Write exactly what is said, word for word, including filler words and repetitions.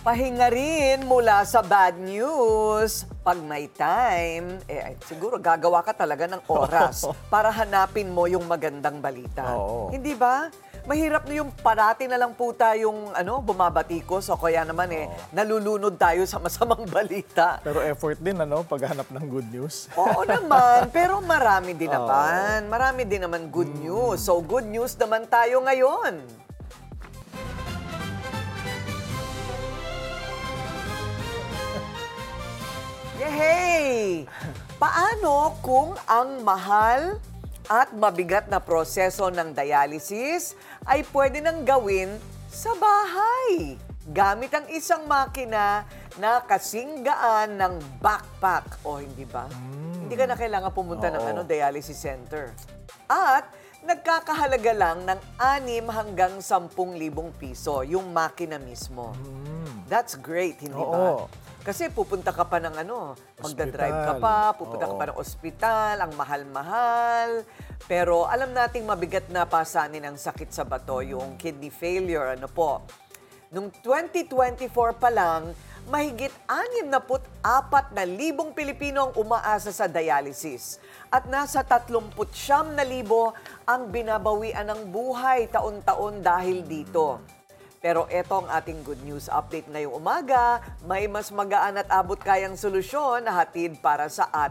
Pahinga rin mula sa bad news. Pag may time, eh, ay, siguro gagawa ka talaga ng oras para hanapin mo yung magandang balita. Oo. Hindi ba? Mahirap na yung parati na lang po tayong ano, bumabatikos o kaya naman eh, nalulunod tayo sa masamang balita. Pero effort din, ano, paghanap ng good news. Oo naman, pero marami din naman. Marami din naman good news. So good news naman tayo ngayon. Yehey! Paano kung ang mahal at mabigat na proseso ng dialysis ay pwede nang gawin sa bahay gamit ang isang makina na kasinggaan ng backpack? O hindi ba? Hindi ka na kailangan pumunta ng Oo. ano, dialysis center. At nagkakahalaga lang ng anim hanggang sampung libong piso yung makina mismo. That's great, hindi ba? Oo. Kasi pupunta ka pa ng ano, magdadrive ka pa, pupunta ka Oo. pa ng ospital, ang mahal-mahal. Pero alam nating mabigat na pasanin ang sakit sa bato, yung kidney failure, ano po. Noong twenty twenty-four pa lang, mahigit anim na apat na libong Pilipino ang umaasa sa dialysis. At nasa tatlumput siyam na libo ang binabawian ng buhay taon-taon dahil dito. Pero eto ang ating good news update ngayong umaga. May mas magaan at abot kayang solusyon na hatid para sa